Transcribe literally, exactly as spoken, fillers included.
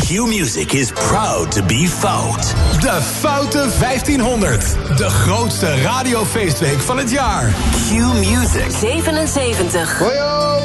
Q-Music is proud to be Fout. De Foute vijftienhonderd. De grootste radiofeestweek van het jaar. Q-Music. zevenenzeventig. Hoi,